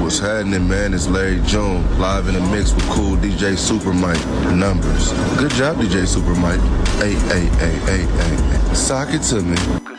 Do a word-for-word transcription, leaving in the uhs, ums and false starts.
What's happening, man? It's Larry June, live in the mix with cool D J Super Mike. Numbers. Good job, D J Super Mike. Hey, hey, hey, hey, hey, hey. Sock it to me.